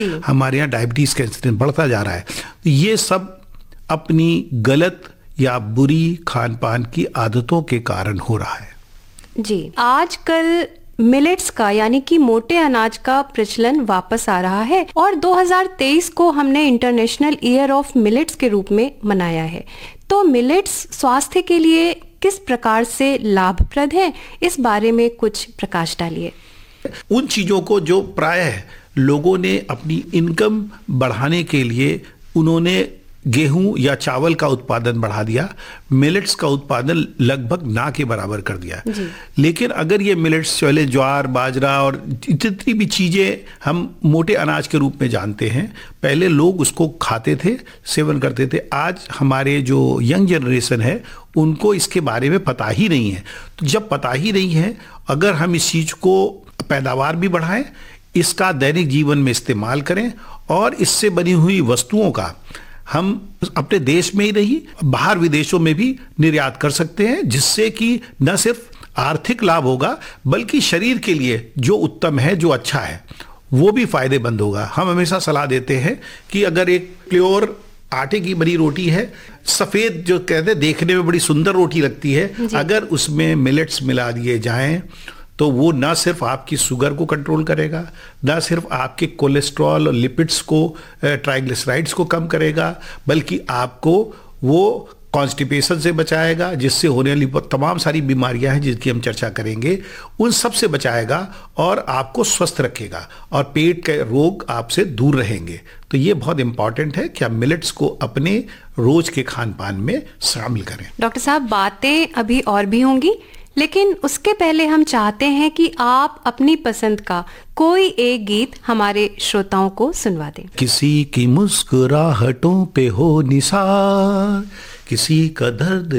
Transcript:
हमारे यहाँ डायबिटीज का इंसिडेंस बढ़ता जा रहा है। तो ये सब अपनी गलत या बुरी खान पान की आदतों के कारण हो रहा है। जी, आजकल मिलेट्स का यानी कि मोटे अनाज का प्रचलन वापस आ रहा है और 2023 को हमने इंटरनेशनल ईयर ऑफ मिलेट्स के रूप में मनाया है। तो मिलेट्स स्वास्थ्य के लिए किस प्रकार से लाभप्रद हैं, इस बारे में कुछ प्रकाश डालिए। उन चीजों को जो प्रायः लोगों ने अपनी इनकम बढ़ाने के लिए उन्होंने गेहूं या चावल का उत्पादन बढ़ा दिया, मिलेट्स का उत्पादन लगभग ना के बराबर कर दिया। लेकिन अगर ये मिलेट्स चले, ज्वार, बाजरा और जितनी भी चीजें हम मोटे अनाज के रूप में जानते हैं, पहले लोग उसको खाते थे, सेवन करते थे। आज हमारे जो यंग जनरेशन है उनको इसके बारे में पता ही नहीं है। तो जब पता ही नहीं है, अगर हम इस चीज को पैदावार भी बढ़ाएं, इसका दैनिक जीवन में इस्तेमाल करें और इससे बनी हुई वस्तुओं का हम अपने देश में ही नहीं बाहर विदेशों में भी निर्यात कर सकते हैं, जिससे कि न सिर्फ आर्थिक लाभ होगा बल्कि शरीर के लिए जो उत्तम है, जो अच्छा है, वो भी फायदेमंद होगा। हम हमेशा सलाह देते हैं कि अगर एक प्योर आटे की बनी रोटी है, सफेद जो कहते हैं देखने में बड़ी सुंदर रोटी लगती है, अगर उसमें मिलेट्स मिला दिए जाएं तो वो ना सिर्फ आपकी शुगर को कंट्रोल करेगा, ना सिर्फ आपके कोलेस्ट्रॉल और लिपिड्स को, ट्राइग्लिसराइड्स को कम करेगा, बल्कि आपको वो कॉन्स्टिपेशन से बचाएगा, जिससे होने वाली तमाम सारी बीमारियां हैं जिनकी हम चर्चा करेंगे, उन सब से बचाएगा और आपको स्वस्थ रखेगा और पेट के रोग आपसे दूर रहेंगे। तो ये बहुत इंपॉर्टेंट है कि आप मिलेट्स को अपने रोज के खान पान में शामिल करें। डॉक्टर साहब, बातें अभी और भी होंगी, लेकिन उसके पहले हम चाहते हैं कि आप अपनी पसंद का कोई एक गीत हमारे श्रोताओं को सुनवा दें। किसी की मुस्कुराहटों पे हो निसार, किसी का दर्द